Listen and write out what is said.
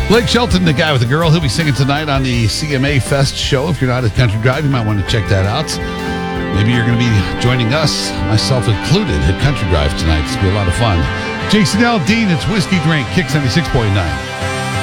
Blake Shelton, the guy with the girl, he'll be singing tonight on the CMA Fest show. If you're not at Country Drive, you might want to check that out. Maybe you're going to be joining us, myself included, at Country Drive tonight. It's going to be a lot of fun. Jason Aldean, it's Whiskey Drink, Kicks 96.9.